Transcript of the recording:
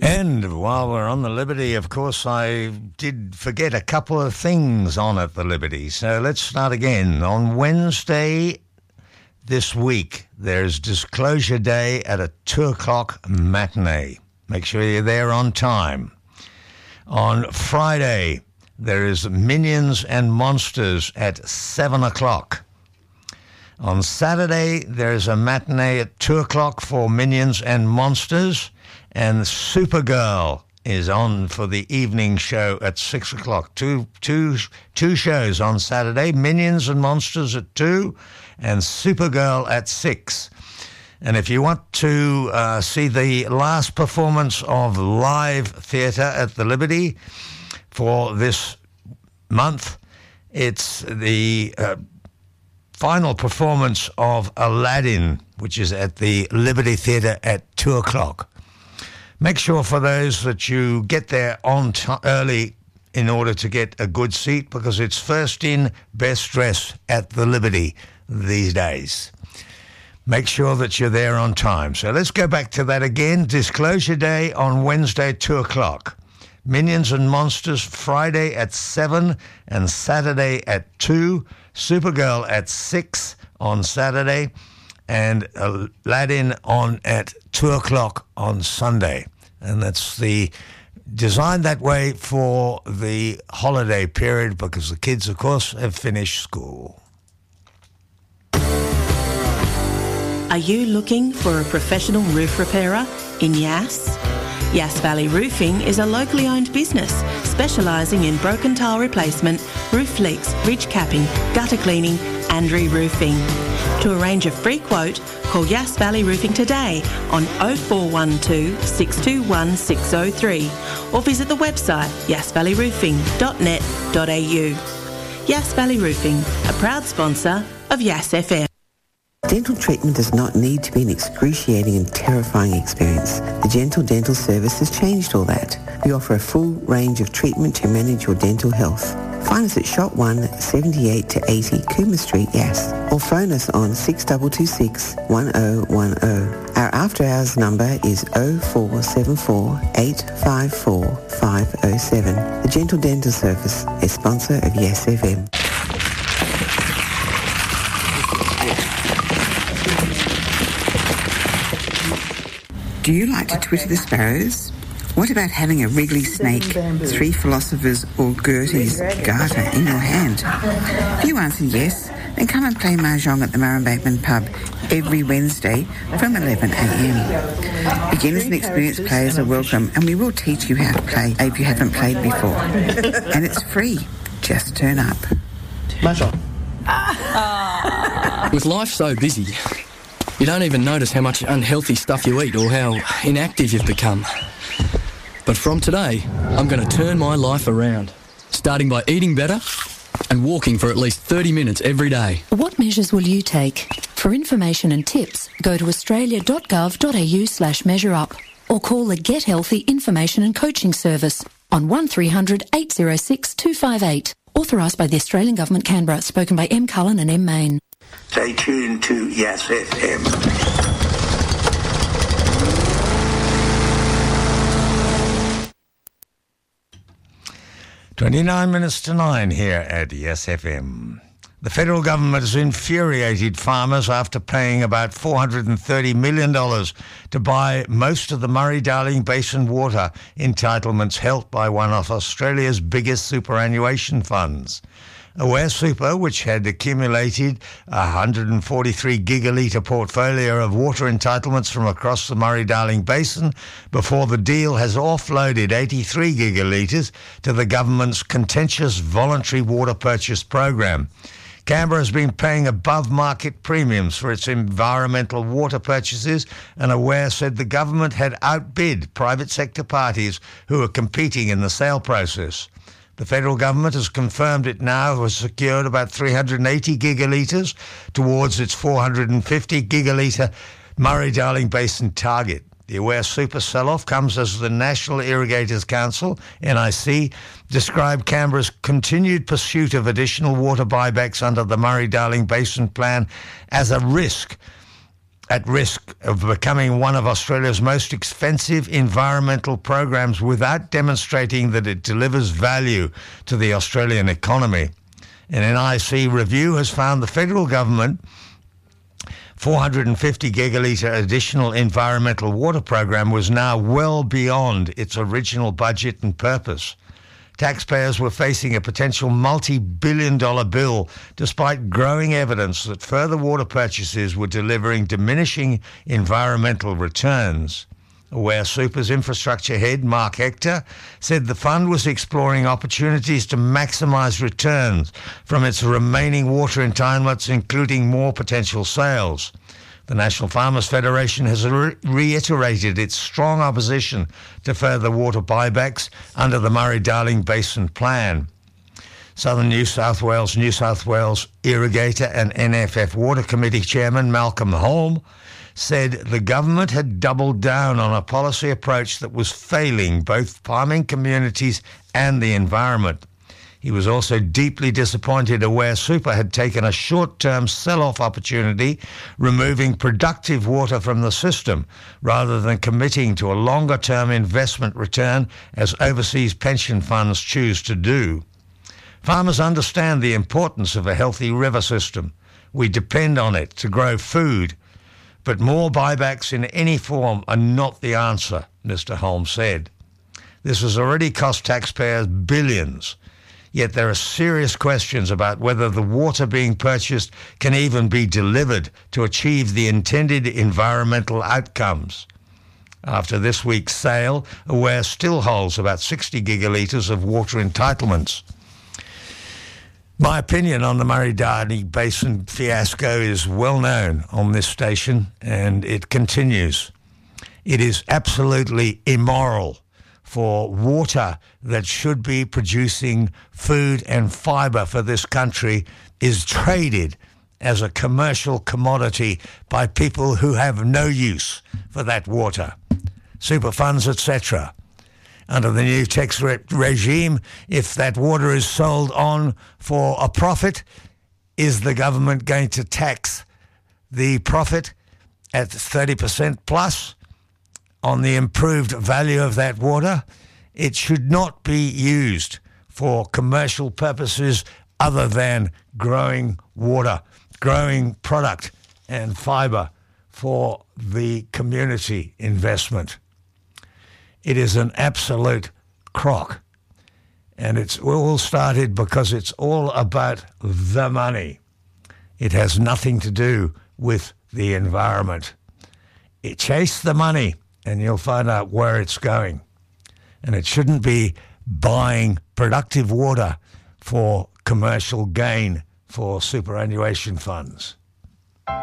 And while we're on the Liberty, of course, I did forget a couple of things on at the Liberty. So let's start again. On Wednesday this week, there's Disclosure Day at a 2 o'clock matinee. Make sure you're there on time. On Friday, there is Minions and Monsters at 7 o'clock. On Saturday, there's a matinee at 2 o'clock for Minions and Monsters. And Supergirl is on for the evening show at 6 o'clock. Two shows on Saturday, Minions and Monsters at 2 and Supergirl at 6. And if you want to see the last performance of live theatre at the Liberty for this month, it's the final performance of Aladdin, which is at the Liberty Theatre at 2 o'clock. Make sure for those that you get there on early in order to get a good seat, because it's first in, best dressed at the Liberty these days. Make sure that you're there on time. So let's go back to that again. Disclosure Day on Wednesday, 2 o'clock. Minions and Monsters Friday at 7 and Saturday at 2. Supergirl at 6 on Saturday. And Aladdin on at 2 o'clock on Sunday. And that's designed that way for the holiday period, because the kids, of course, have finished school. Are you looking for a professional roof repairer in Yass? Yass Valley Roofing is a locally owned business specialising in broken tile replacement, roof leaks, ridge capping, gutter cleaning and re-roofing. To arrange a free quote, call Yass Valley Roofing today on 0412 621 603 or visit the website yassvalleyroofing.net.au. Yass Valley Roofing, a proud sponsor of Yass FM. Dental treatment does not need to be an excruciating and terrifying experience. The Gentle Dental Service has changed all that. We offer a full range of treatment to manage your dental health. Find us at Shop 1, 78 to 80 Cooma Street, Yass, or phone us on 6226 1010. Our after-hours number is 0474 854 507. The Gentle Dental Service, a sponsor of Yass FM. Do you like to Twitter the sparrows? What about having a wriggly snake, 3 philosophers or Gertie's garter in your hand? If you answer yes, then come and play Mahjong at the Murrumbidgee Pub every Wednesday from 11am. Beginners and experienced players are welcome, and we will teach you how to play if you haven't played before. And it's free. Just turn up. Mahjong. With life so busy, you don't even notice how much unhealthy stuff you eat or how inactive you've become. But from today, I'm going to turn my life around, starting by eating better and walking for at least 30 minutes every day. What measures will you take? For information and tips, go to australia.gov.au/measureup or call the Get Healthy Information and Coaching Service on 1300 806 258. Authorised by the Australian Government, Canberra. Spoken by M. Cullen and M. Main. Stay tuned to Yass FM. 29 minutes to 9 here at Yass FM. The federal government has infuriated farmers after paying about $430 million to buy most of the Murray-Darling Basin water entitlements held by one of Australia's biggest superannuation funds. Aware Super, which had accumulated a 143 gigalitre portfolio of water entitlements from across the Murray-Darling Basin before the deal, has offloaded 83 gigalitres to the government's contentious voluntary water purchase program. Canberra has been paying above-market premiums for its environmental water purchases, and Aware said the government had outbid private sector parties who were competing in the sale process. The federal government has confirmed it now has secured about 380 gigalitres towards its 450 gigalitre Murray-Darling Basin target. The Aware Super sell-off comes as the National Irrigators Council, NIC, described Canberra's continued pursuit of additional water buybacks under the Murray-Darling Basin Plan as a risk at risk of becoming one of Australia's most expensive environmental programs without demonstrating that it delivers value to the Australian economy. An NIC review has found the federal government 450 gigalitre additional environmental water program was now well beyond its original budget and purpose. Taxpayers were facing a potential multi-billion-dollar bill despite growing evidence that further water purchases were delivering diminishing environmental returns. Aware Super's infrastructure head, Mark Hector, said the fund was exploring opportunities to maximise returns from its remaining water entitlements, including more potential sales. The National Farmers Federation has reiterated its strong opposition to further water buybacks under the Murray-Darling Basin Plan. Southern New South Wales Irrigator and NFF Water Committee Chairman Malcolm Holm said the government had doubled down on a policy approach that was failing both farming communities and the environment. He was also deeply disappointed Aware Super had taken a short-term sell-off opportunity, removing productive water from the system, rather than committing to a longer-term investment return as overseas pension funds choose to do. Farmers understand the importance of a healthy river system. We depend on it to grow food. But more buybacks in any form are not the answer, Mr. Holmes said. This has already cost taxpayers billions. Yet there are serious questions about whether the water being purchased can even be delivered to achieve the intended environmental outcomes. After this week's sale, Aware still holds about 60 gigalitres of water entitlements. My opinion on the Murray-Darling Basin fiasco is well known on this station, and it continues. It is absolutely immoral for water that should be producing food and fibre for this country is traded as a commercial commodity by people who have no use for that water, super funds, etc. Under the new tax regime, if that water is sold on for a profit, is the government going to tax the profit at 30% plus on the improved value of that water? It should not be used for commercial purposes other than growing water, growing product and fibre for the community investment. It is an absolute crock. And it's all started because it's all about the money. It has nothing to do with the environment. Chase the money and you'll find out where it's going. And it shouldn't be buying productive water for commercial gain for superannuation funds.